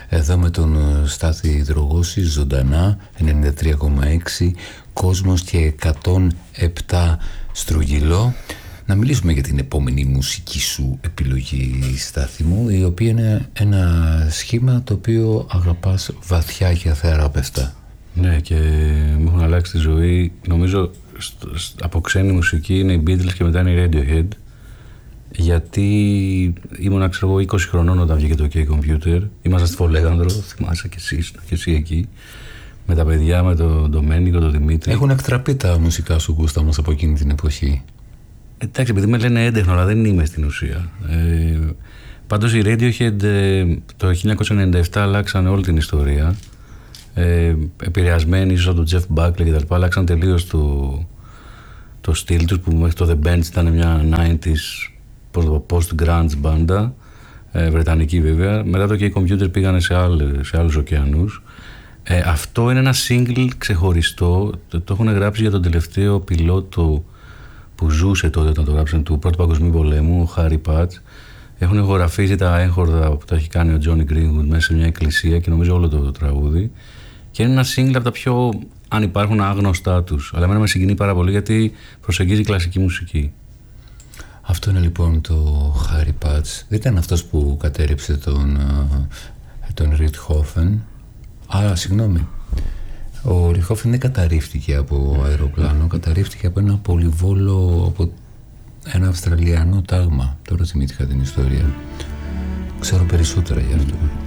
εδώ με τον Στάθη Δρογώση, ζωντανά, 93,6 κόσμος και 107 στρογγυλό. Να μιλήσουμε για την επόμενη μουσική σου επιλογή, Στάθη μου, η οποία είναι ένα σχήμα το οποίο αγαπάς βαθιά και αθεράπευτα. Ναι, και μου έχουν αλλάξει τη ζωή. Νομίζω από ξένη μουσική είναι οι Beatles και μετά είναι η Radiohead. Γιατί ήμουν, ξέρω εγώ, 20 χρονών όταν βγήκε το OK Computer. Ήμασταν στη Φολέγανδρο, θυμάσαι και εσύ εκεί. Με τα παιδιά, με τον Ντομένικο, τον Δημήτρη. Έχουν εκτραπεί τα μουσικά σου γούστα μας από εκείνη την εποχή. Εντάξει, επειδή με λένε έντεχνο, αλλά δεν είμαι στην ουσία. Πάντως οι Radiohead το 1997 αλλάξαν όλη την ιστορία. Επηρεασμένοι ίσως από τον Jeff Buckley και τα λοιπά, αλλάξαν τελείως το στυλ τους, που μέχρι το The Bench ήταν μια 90s post-grunge μπάντα, βρετανική βέβαια. Μετά το OK Computer πήγανε σε άλλους ωκεανούς. Αυτό είναι ένα single ξεχωριστό, το έχουν γράψει για τον τελευταίο πιλότο που ζούσε τότε όταν το γράψαν, του Πρώτου Παγκοσμίου Πολέμου, ο Harry Patch. Έχουν ηχογραφήσει τα έγχορδα που τα έχει κάνει ο Johnny Greenwood μέσα σε μια εκκλησία και νομίζω όλο το τραγούδι. Και είναι ένα single από τα πιο, αν υπάρχουν, άγνωστά τους. Αλλά εμένα με συγκινεί πάρα πολύ γιατί προσεγγίζει κλασική μουσική. Αυτό είναι λοιπόν το Harry Patch. Δεν ήταν αυτός που κατέριψε τον Richthofen. Συγγνώμη. Ο Richthofen δεν καταρρίφθηκε από αεροπλάνο, καταρρίφθηκε από ένα πολυβόλο, από ένα αυστραλιανό τάγμα. Τώρα θυμήθηκα την ιστορία. Ξέρω περισσότερα γι' αυτό.